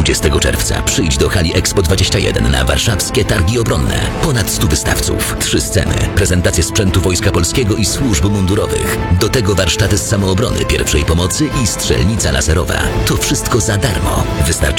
20 czerwca przyjdź do hali Expo 21 na warszawskie targi obronne. Ponad 100 wystawców, 3 sceny, prezentacje sprzętu Wojska Polskiego i służb mundurowych. Do tego warsztaty z samoobrony, pierwszej pomocy i strzelnica laserowa. To wszystko za darmo. Wystarczy